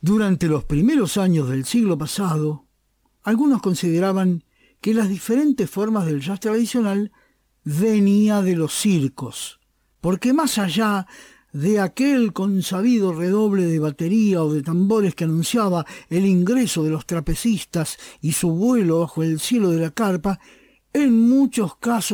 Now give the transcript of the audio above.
Durante los primeros años del siglo pasado, algunos consideraban que las diferentes formas del jazz tradicional venía de los circos, porque más allá de aquel consabido redoble de batería o de tambores que anunciaba el ingreso de los trapecistas y su vuelo bajo el cielo de la carpa, en muchos casos